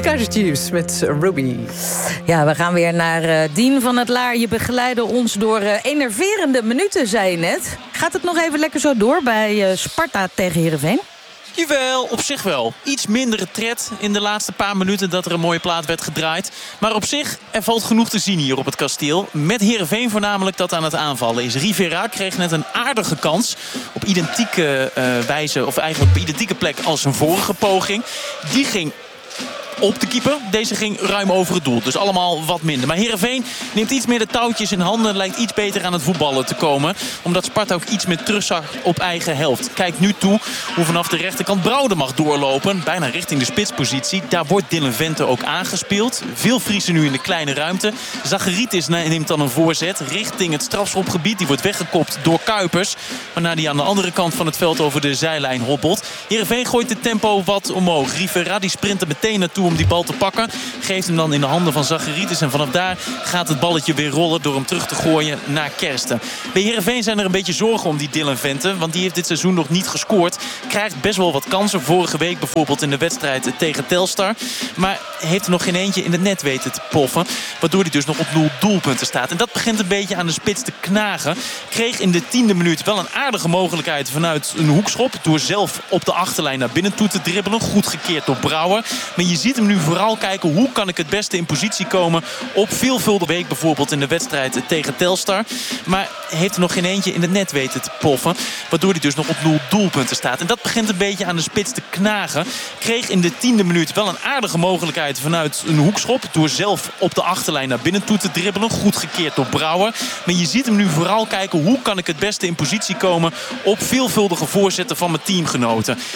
Kaiser Chiefs met Ruby. Ja, we gaan weer naar Dien van het Laar. Je begeleidde ons door enerverende minuten, zei je net. Gaat het nog even lekker zo door bij Sparta tegen Heerenveen? Jawel, op zich wel. Iets mindere tred in de laatste paar minuten dat er een mooie plaat werd gedraaid. Maar op zich, er valt genoeg te zien hier op het kasteel. Met Heerenveen voornamelijk dat aan het aanvallen is. Rivera kreeg net een aardige kans. Op identieke wijze, of eigenlijk op identieke plek als zijn vorige poging. Die ging op de keeper. Deze ging ruim over het doel. Dus allemaal wat minder. Maar Heerenveen neemt iets meer de touwtjes in handen. Lijkt iets beter aan het voetballen te komen. Omdat Sparta ook iets meer terugzag op eigen helft. Kijkt nu toe hoe vanaf de rechterkant Brouwer mag doorlopen. Bijna richting de spitspositie. Daar wordt Dylan Vente ook aangespeeld. Veel Friesen nu in de kleine ruimte. Zacharitis neemt dan een voorzet richting het strafschopgebied. Die wordt weggekopt door Kuipers. Waarna die aan de andere kant van het veld over de zijlijn hobbelt. Heerenveen gooit het tempo wat omhoog. Rivera die sprint er meteen naartoe om die bal te pakken. Geeft hem dan in de handen van Zacharitis. En vanaf daar gaat het balletje weer rollen door hem terug te gooien naar Kersten. Bij Heerenveen zijn er een beetje zorgen om die Dylan Vente. Want die heeft dit seizoen nog niet gescoord. Krijgt best wel wat kansen. Vorige week bijvoorbeeld in de wedstrijd tegen Telstar. Maar heeft er nog geen eentje in het net weten te poffen. Waardoor hij dus nog op 0 doelpunten staat. En dat begint een beetje aan de spits te knagen. Kreeg in de 10e minuut wel een aardige mogelijkheid vanuit een hoekschop. Door zelf op de achterlijn naar binnen toe te dribbelen. Goed gekeerd door Brouwer. Maar je ziet hem nu vooral kijken hoe kan ik het beste in positie komen op veelvuldige week bijvoorbeeld in de wedstrijd tegen Telstar. Maar heeft er nog geen eentje in het net weten te poffen. Waardoor hij dus nog op 0 doelpunten staat. En dat begint een beetje aan de spits te knagen. Kreeg in de 10e minuut wel een aardige mogelijkheid vanuit een hoekschop. Door zelf op de achterlijn naar binnen toe te dribbelen. Goed gekeerd door Brouwer. Maar je ziet hem nu vooral kijken hoe kan ik het beste in positie komen op veelvuldige voorzetten van mijn teamgenoten.